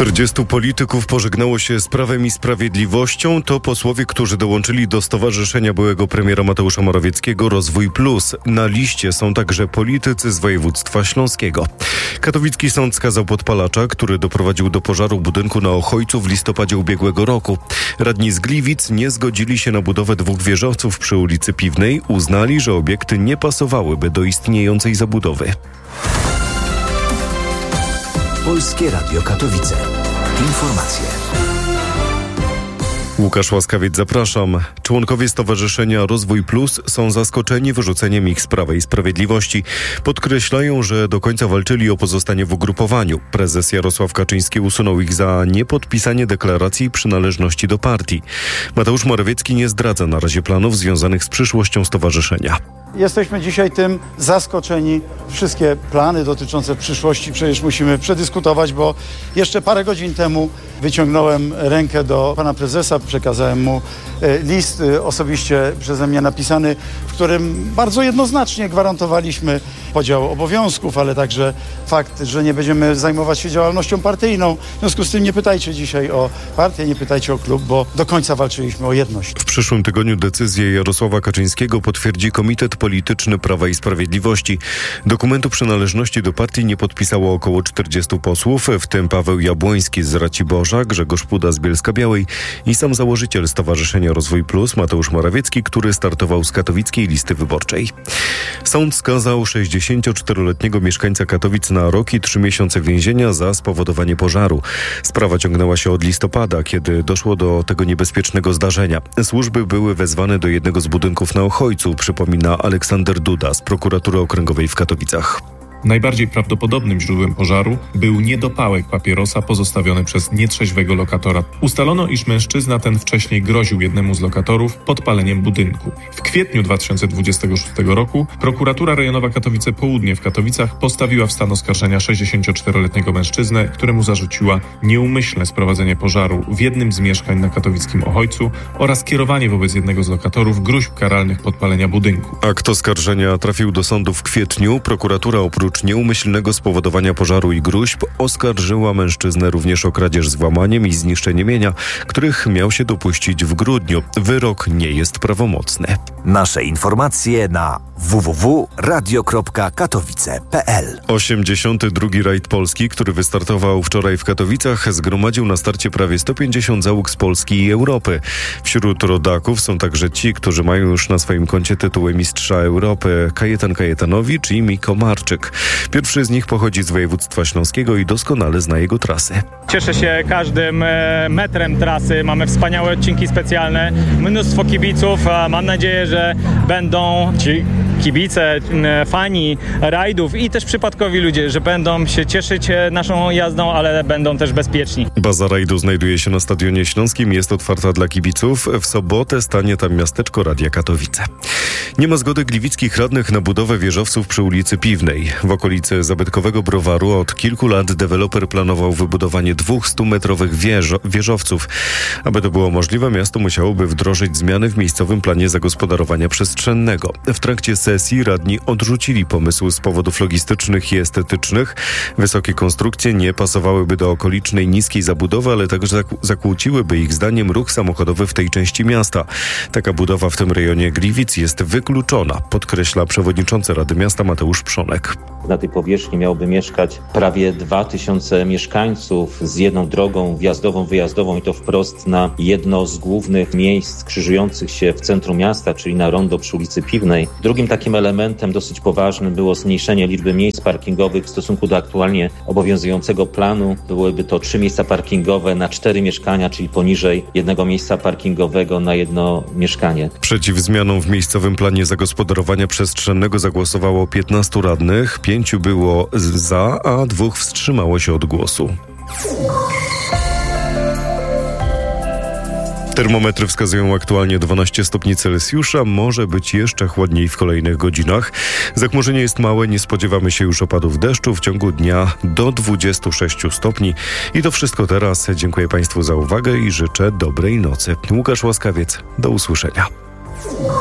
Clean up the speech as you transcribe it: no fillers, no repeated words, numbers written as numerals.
40 polityków pożegnało się z Prawem i Sprawiedliwością. To posłowie, którzy dołączyli do stowarzyszenia byłego premiera Mateusza Morawieckiego Rozwój Plus. Na liście są także politycy z województwa śląskiego. Katowicki sąd skazał podpalacza, który doprowadził do pożaru budynku na Ochojcu w listopadzie ubiegłego roku. Radni z Gliwic nie zgodzili się na budowę 2 wieżowców przy ulicy Piwnej. Uznali, że obiekty nie pasowałyby do istniejącej zabudowy. Polskie Radio Katowice. Informacje. Łukasz Łaskawiec, zapraszam. Członkowie Stowarzyszenia Rozwój Plus są zaskoczeni wyrzuceniem ich z Prawa i Sprawiedliwości. Podkreślają, że do końca walczyli o pozostanie w ugrupowaniu. Prezes Jarosław Kaczyński usunął ich za niepodpisanie deklaracji przynależności do partii. Mateusz Morawiecki nie zdradza na razie planów związanych z przyszłością stowarzyszenia. Jesteśmy dzisiaj tym zaskoczeni. Wszystkie plany dotyczące przyszłości przecież musimy przedyskutować, bo jeszcze parę godzin temu wyciągnąłem rękę do pana prezesa, przekazałem mu list osobiście przeze mnie napisany, w którym bardzo jednoznacznie gwarantowaliśmy podział obowiązków, ale także fakt, że nie będziemy zajmować się działalnością partyjną. W związku z tym nie pytajcie dzisiaj o partię, nie pytajcie o klub, bo do końca walczyliśmy o jedność. W przyszłym tygodniu decyzję Jarosława Kaczyńskiego potwierdzi Komitet Polityczny Prawa i Sprawiedliwości. Dokumentu przynależności do partii nie podpisało około 40 posłów, w tym Paweł Jabłoński z Raciborza, Grzegorz Puda z Bielska-Białej i sam założyciel Stowarzyszenia Rozwój Plus Mateusz Morawiecki, który startował z katowickiej listy wyborczej. Sąd skazał 64-letniego mieszkańca Katowic na rok i 3 miesiące więzienia za spowodowanie pożaru. Sprawa ciągnęła się od listopada, kiedy doszło do tego niebezpiecznego zdarzenia. Służby były wezwane do jednego z budynków na Ochojcu, przypomina Aleksander Duda z Prokuratury Okręgowej w Katowicach. Najbardziej prawdopodobnym źródłem pożaru był niedopałek papierosa pozostawiony przez nietrzeźwego lokatora. Ustalono, iż mężczyzna ten wcześniej groził jednemu z lokatorów podpaleniem budynku. W kwietniu 2026 roku Prokuratura Rejonowa Katowice Południe w Katowicach postawiła w stan oskarżenia 64-letniego mężczyznę, któremu zarzuciła nieumyślne sprowadzenie pożaru w jednym z mieszkań na katowickim Ochojcu oraz kierowanie wobec jednego z lokatorów gróźb karalnych podpalenia budynku. Akt oskarżenia trafił do sądu w kwietniu. Prokuratura oprócz nieumyślnego spowodowania pożaru i gróźb oskarżyła mężczyznę również o kradzież z włamaniem i zniszczenie mienia, których miał się dopuścić w grudniu. Wyrok nie jest prawomocny. Nasze informacje na www.radio.katowice.pl. 82. rajd Polski, który wystartował wczoraj w Katowicach, zgromadził na starcie prawie 150 załóg z Polski i Europy. Wśród rodaków są także ci, którzy mają już na swoim koncie tytuły Mistrza Europy: Kajetan Kajetanowicz i Miko Marczyk. Pierwszy z nich pochodzi z województwa śląskiego i doskonale zna jego trasy. Cieszę się każdym metrem trasy. Mamy wspaniałe odcinki specjalne, mnóstwo kibiców. Mam nadzieję, że będą ci kibice, fani rajdów i też przypadkowi ludzie, że będą się cieszyć naszą jazdą, ale będą też bezpieczni. Baza rajdu znajduje się na Stadionie Śląskim, jest otwarta dla kibiców. W sobotę stanie tam miasteczko Radia Katowice. Nie ma zgody gliwickich radnych na budowę wieżowców przy ulicy Piwnej. W okolicy zabytkowego browaru od kilku lat deweloper planował wybudowanie 2 100-metrowych wieżowców. Aby to było możliwe, miasto musiałoby wdrożyć zmiany w miejscowym planie zagospodarowania przestrzennego. W trakcie sesji radni odrzucili pomysł z powodów logistycznych i estetycznych. Wysokie konstrukcje nie pasowałyby do okolicznej niskiej zabudowy, ale także zakłóciłyby ich zdaniem ruch samochodowy w tej części miasta. Taka budowa w tym rejonie Gliwic jest wykluczona, podkreśla przewodniczący Rady Miasta Mateusz Przonek. Na tej powierzchni miałoby mieszkać prawie 2000 mieszkańców z jedną drogą wjazdową, wyjazdową i to wprost na jedno z głównych miejsc krzyżujących się w centrum miasta, czyli na rondo przy ulicy Piwnej. Drugim takim elementem dosyć poważnym było zmniejszenie liczby miejsc parkingowych w stosunku do aktualnie obowiązującego planu. Byłyby to 3 miejsca parkingowe na 4 mieszkania, czyli poniżej 1 miejsca parkingowego na 1 mieszkanie. Przeciw zmianom w miejscowym planie zagospodarowania przestrzennego zagłosowało 15 radnych. 5 było za, a 2 wstrzymało się od głosu. Termometry wskazują aktualnie 12 stopni Celsjusza. Może być jeszcze chłodniej w kolejnych godzinach. Zachmurzenie jest małe, nie spodziewamy się już opadów deszczu w ciągu dnia do 26 stopni. I to wszystko teraz. Dziękuję Państwu za uwagę i życzę dobrej nocy. Łukasz Łaskawiec, do usłyszenia.